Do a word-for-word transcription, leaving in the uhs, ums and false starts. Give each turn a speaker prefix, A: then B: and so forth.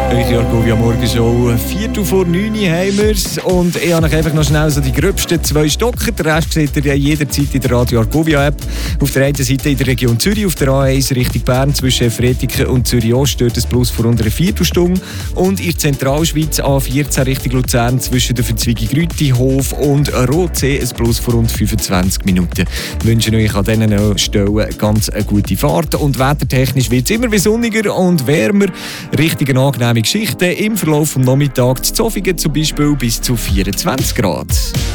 A: Radio Argovia Morgenshow. Viertel vor neun haben wir es. Und ich habe euch einfach noch schnell so die gröbsten zwei Stocker. Den Rest seht ihr jederzeit in der Radio Argovia App. Auf der einen Seite in der Region Zürich, auf der A eins Richtung Bern zwischen Fretiken und Zürich Ost dort ein Plus vor unter einer Viertelstunde. Und in der Zentralschweiz A vierzehn Richtung Luzern zwischen der Verzweigung Rütihof und Rotsee ein Plus vor rund fünfundzwanzig Minuten. Wir wünschen euch an diesen Stellen ganz eine gute Fahrt. Und wettertechnisch wird es immer wie sonniger und wärmer. Richtig eine angenehme Geschichten im Verlauf des Nachmittags. Zu Zofingen zum Beispiel bis zu vierundzwanzig Grad.